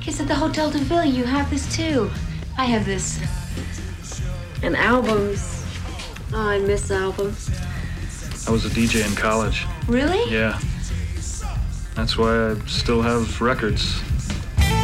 It's at the Hotel de Ville. You have this too. I have this. And albums. Oh, I miss albums. I was a DJ in college. Really? Yeah. That's why I still have records.